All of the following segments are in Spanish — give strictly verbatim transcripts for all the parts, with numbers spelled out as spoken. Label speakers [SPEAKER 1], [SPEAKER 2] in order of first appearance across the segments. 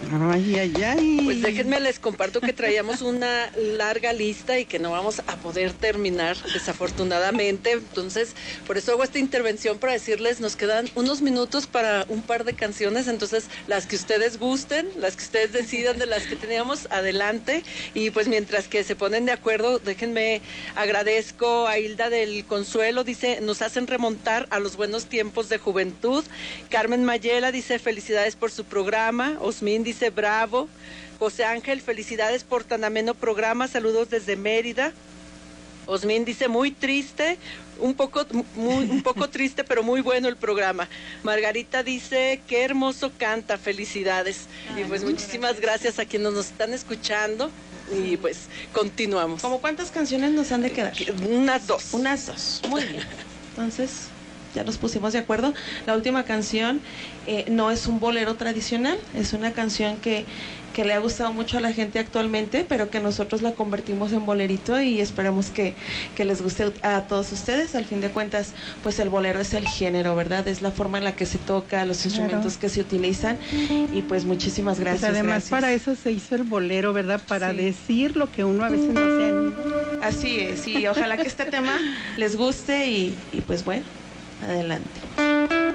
[SPEAKER 1] Ay, ay, ay.
[SPEAKER 2] Pues déjenme les comparto que traíamos una larga lista y que no vamos a poder terminar, desafortunadamente. Entonces, por eso hago esta intervención para decirles, nos quedan unos minutos para un par de canciones. Entonces, las que ustedes gusten, las que ustedes decidan de las que teníamos, adelante. Y pues mientras que se ponen de acuerdo, déjenme, agradezco a Hilda del Consuelo, dice, nos hacen remontar a los buenos tiempos de juventud. Carmen Mayela dice, felicidades por su programa. Osmin dice, bravo. José Ángel, felicidades por tan ameno programa, saludos desde Mérida. Osmin dice, muy triste, un poco, muy, un poco triste, pero muy bueno el programa. Margarita dice, qué hermoso canta, felicidades. Ay, y pues muchísimas gracias. gracias a quienes nos están escuchando. Y pues continuamos.
[SPEAKER 3] ¿Cómo cuántas canciones nos han de quedar?
[SPEAKER 2] Unas dos.
[SPEAKER 3] Unas dos, muy bien. Entonces, ya nos pusimos de acuerdo. La última canción eh, no es un bolero tradicional, es una canción que, que le ha gustado mucho a la gente actualmente, pero que nosotros la convertimos en bolerito y esperamos que, que les guste a todos ustedes. Al fin de cuentas, pues el bolero es el género, ¿verdad? Es la forma en la que se toca, los instrumentos claro. que se utilizan y pues muchísimas gracias.
[SPEAKER 1] Pues además
[SPEAKER 3] gracias.
[SPEAKER 1] Para eso se hizo el bolero, ¿verdad? Para sí. decir lo que uno a veces no se anima.
[SPEAKER 3] Así es, y ojalá que este tema les guste y, y pues bueno. Adelante.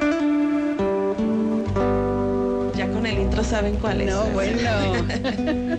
[SPEAKER 3] Ya con el intro saben cuál es.
[SPEAKER 1] No, bueno.